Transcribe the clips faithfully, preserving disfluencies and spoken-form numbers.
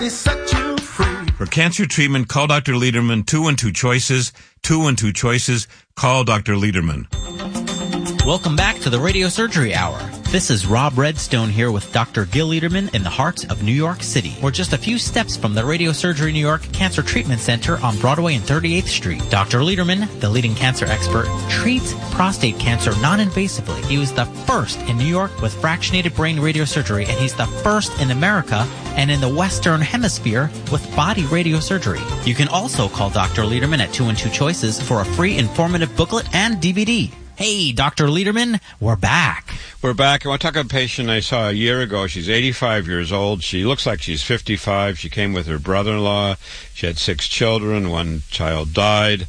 Set you free. For cancer treatment, call Doctor Lederman. Two and two choices. Two and two choices. Call Doctor Lederman. Welcome back to the Radio Surgery Hour. This is Rob Redstone here with Doctor Gil Lederman in the heart of New York City. We're just a few steps from the Radio Surgery New York Cancer Treatment Center on Broadway and thirty-eighth Street. Doctor Lederman, the leading cancer expert, treats prostate cancer non-invasively. He was the first in New York with fractionated brain radiosurgery, and he's the first in America and in the Western Hemisphere with body radiosurgery. You can also call Doctor Lederman at two and two choices for a free informative booklet and D V D. Hey, Doctor Lederman, we're back. We're back. I want to talk about a patient I saw a year ago. She's eighty-five years old. She looks like she's fifty-five. She came with her brother-in-law. She had six children. One child died.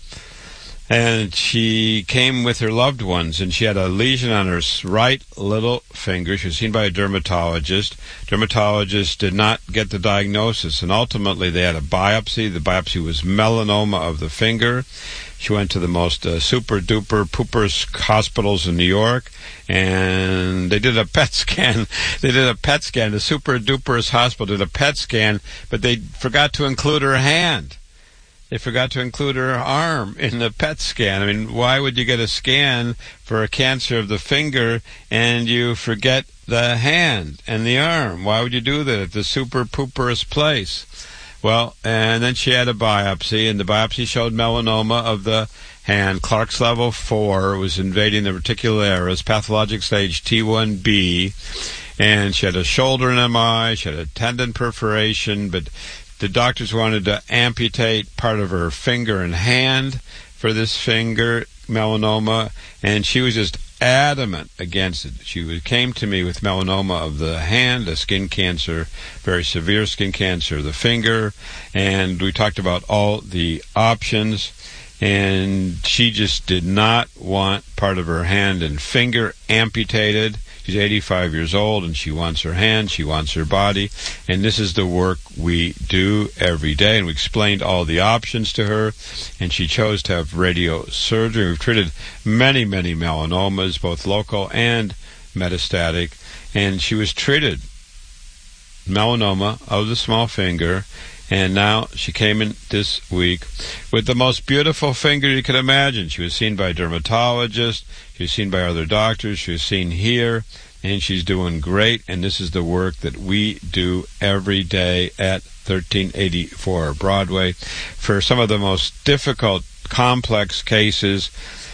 And she came with her loved ones, and she had a lesion on her right little finger. She was seen by a dermatologist. Dermatologist did not get the diagnosis, and ultimately they had a biopsy. The biopsy was melanoma of the finger. She went to the most uh, super-duper poopers hospitals in New York, and they did a P E T scan. They did a P E T scan. The super-duperest hospital did a P E T scan, but they forgot to include her hand. They forgot to include her arm in the P E T scan. I mean, why would you get a scan for a cancer of the finger and you forget the hand and the arm? Why would you do that at the super-pooperest place? Well, and then she had a biopsy, and the biopsy showed melanoma of the hand. Clark's level four was invading the reticularis, pathologic stage T one B, and she had a shoulder M I, she had a tendon perforation, but the doctors wanted to amputate part of her finger and hand for this finger melanoma, and she was just adamant against it. She came to me with melanoma of the hand, a skin cancer, very severe skin cancer of the finger, and we talked about all the options, and she just did not want part of her hand and finger amputated. She's eighty-five years old, and she wants her hand, she wants her body, and this is the work we do every day, and we explained all the options to her, and she chose to have radiosurgery. We've treated many, many melanomas, both local and metastatic, and she was treated melanoma of the small finger, and now she came in this week with the most beautiful finger you could imagine. She was seen by a dermatologist, she was seen by other doctors, she was seen here, and she's doing great, and this is the work that we do every day at thirteen eighty-four Broadway for some of the most difficult, complex cases,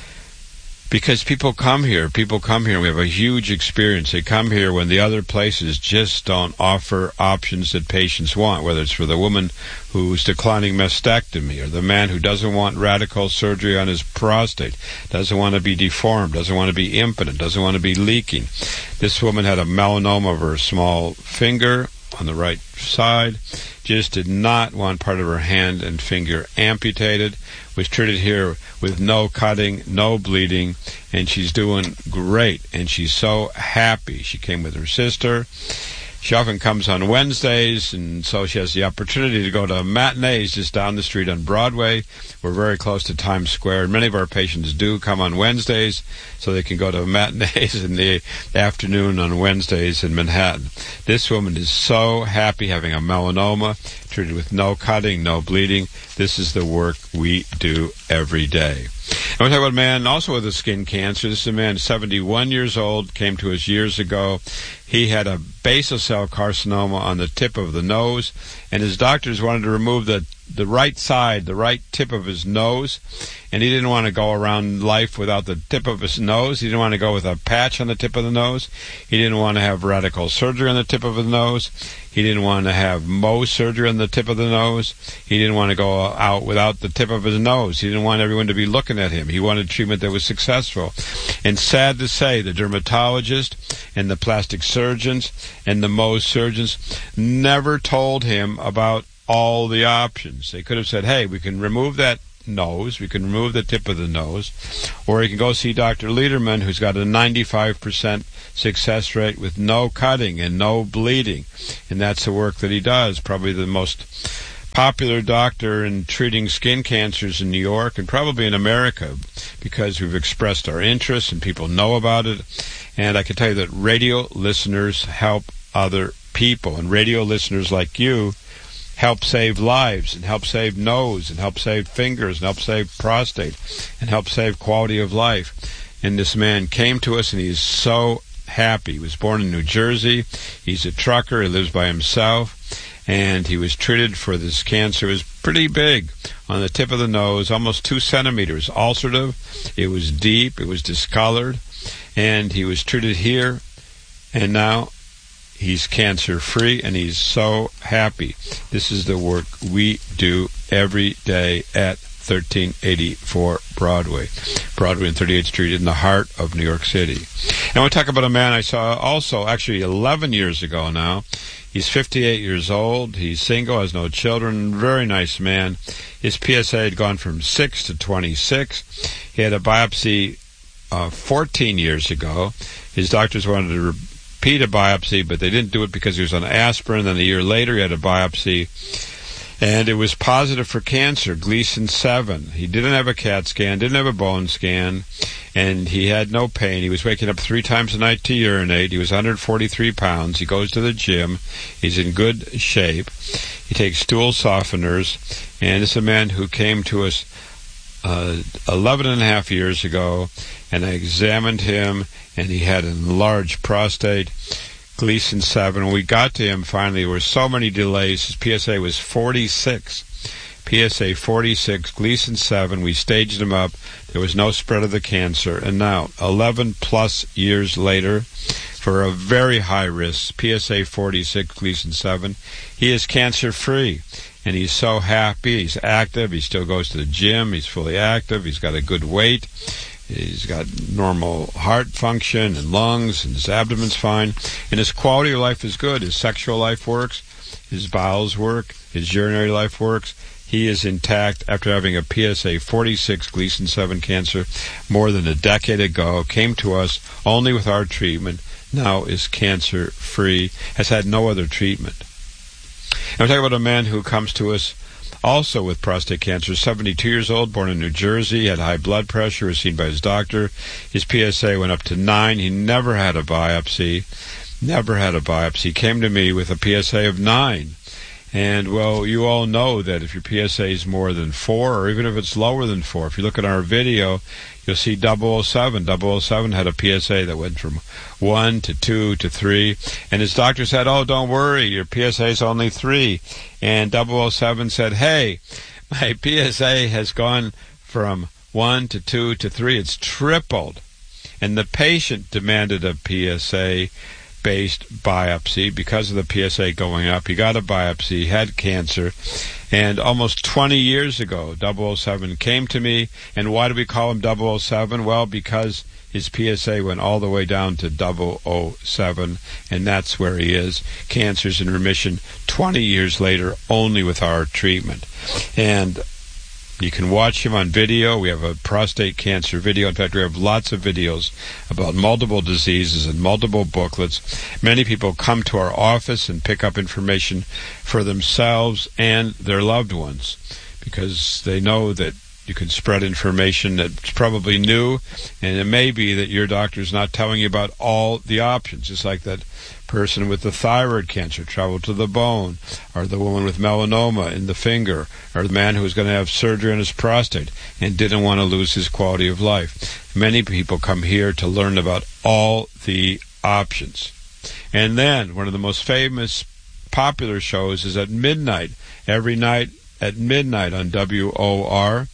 because people come here, people come here, we have a huge experience. They come here when the other places just don't offer options that patients want, whether it's for the woman who's declining mastectomy, or the man who doesn't want radical surgery on his prostate, doesn't want to be deformed, doesn't want to be impotent, doesn't want to be leaking. This woman had a melanoma of her small finger on the right side, just did not want part of her hand and finger amputated, was treated here with no cutting, no bleeding, and she's doing great, and she's so happy. She came with her sister. She often comes on Wednesdays, and so she has the opportunity to go to matinees just down the street on Broadway. We're very close to Times Square, and many of our patients do come on Wednesdays, so they can go to matinees in the afternoon on Wednesdays in Manhattan. This woman is so happy having a melanoma, treated with no cutting, no bleeding. This is the work we do every day. I want to talk about a man also with a skin cancer. This is a man, seventy-one years old, came to us years ago. He had a basal cell carcinoma on the tip of the nose, and his doctors wanted to remove the the right side, the right tip of his nose, and he didn't want to go around life without the tip of his nose. He didn't want to go with a patch on the tip of the nose. He didn't want to have radical surgery on the tip of the nose. He didn't want to have Mohs surgery on the tip of the nose. He didn't want to go out without the tip of his nose. He didn't want everyone to be looking at him. He wanted treatment that was successful. And sad to say, the dermatologist and the plastic surgeons and the Mohs surgeons never told him about all the options. They could have said, hey, we can remove that nose, we can remove the tip of the nose, or you can go see Doctor Lederman, who's got a ninety-five percent success rate with no cutting and no bleeding. And that's the work that he does. Probably the most popular doctor in treating skin cancers in New York and probably in America, because we've expressed our interest and people know about it. And I can tell you that radio listeners help other people, and radio listeners like you help save lives and help save nose and help save fingers and help save prostate and help save quality of life. And this man came to us, and he's so happy. He was born in New Jersey. He's a trucker. He lives by himself. And he was treated for this cancer. It was pretty big on the tip of the nose, almost two centimeters, ulcerative. It was deep. It was discolored. And he was treated here. And now he's cancer-free, and he's so happy. This is the work we do every day at thirteen eighty-four Broadway. Broadway and thirty-eighth Street in the heart of New York City. And I want to talk about a man I saw also, actually eleven years ago now. He's fifty-eight years old. He's single, has no children. Very nice man. His P S A had gone from six to twenty-six. He had a biopsy uh, fourteen years ago. His doctors wanted to repeat a biopsy, but they didn't do it because he was on aspirin. Then a year later, he had a biopsy, and it was positive for cancer, Gleason seven. He didn't have a CAT scan, didn't have a bone scan, and he had no pain. He was waking up three times a night to urinate. He was one hundred forty-three pounds. He goes to the gym. He's in good shape. He takes stool softeners, and it's a man who came to us uh, eleven and a half years ago, and I examined him, and he had an enlarged prostate, Gleason seven. When we got to him, finally, there were so many delays. His P S A was forty-six. P S A forty-six, Gleason seven. We staged him up. There was no spread of the cancer. And now, eleven plus years later, for a very high risk, P S A forty-six, Gleason seven, he is cancer-free. And he's so happy. He's active. He still goes to the gym. He's fully active. He's got a good weight. He's got normal heart function and lungs, and his abdomen's fine. And his quality of life is good. His sexual life works. His bowels work. His urinary life works. He is intact after having a P S A forty-six Gleason seven cancer more than a decade ago. Came to us only with our treatment. Now is cancer-free. Has had no other treatment. And we're talking about a man who comes to us also with prostate cancer, seventy-two years old, born in New Jersey, had high blood pressure, was seen by his doctor. His P S A went up to nine. He never had a biopsy. Never had a biopsy. He came to me with a P S A of nine. And, well, you all know that if your P S A is more than four, or even if it's lower than four, if you look at our video, you'll see double oh seven. double oh seven had a P S A that went from one to two to three. And his doctor said, oh, don't worry, your P S A is only three. And double oh seven said, hey, my P S A has gone from one to two to three. It's tripled. And the patient demanded a P S A based biopsy because of the P S A going up. He got a biopsy, had cancer, and almost twenty years ago, double oh seven came to me. And why do we call him double oh seven? Well, because his P S A went all the way down to double oh seven, and that's where he is. Cancer's in remission twenty years later, only with our treatment. And you can watch him on video. We have a prostate cancer video. In fact, we have lots of videos about multiple diseases and multiple booklets. Many people come to our office and pick up information for themselves and their loved ones because they know that you can spread information that's probably new, and it may be that your doctor's not telling you about all the options. Just like that person with the thyroid cancer traveled to the bone, or the woman with melanoma in the finger, or the man who was going to have surgery on his prostate and didn't want to lose his quality of life. Many people come here to learn about all the options. And then one of the most famous, popular shows is at midnight, every night at midnight on W O R.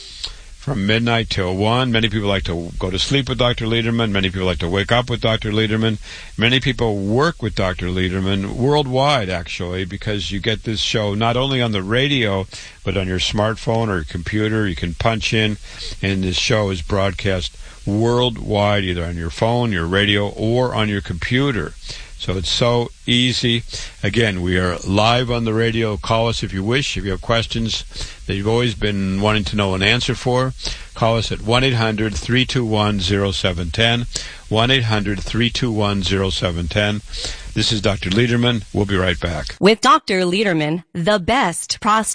From midnight till one. Many people like to go to sleep with Doctor Lederman. Many people like to wake up with Doctor Lederman. Many people work with Doctor Lederman worldwide, actually, because you get this show not only on the radio, but on your smartphone or your computer. You can punch in, and this show is broadcast worldwide, either on your phone, your radio, or on your computer. So it's so easy. Again, we are live on the radio. Call us if you wish. If you have questions that you've always been wanting to know an answer for, call us at one eight hundred three two one oh seven one oh, one eight hundred three two one oh seven one oh. This is Doctor Lederman. We'll be right back. With Doctor Lederman, the best prostate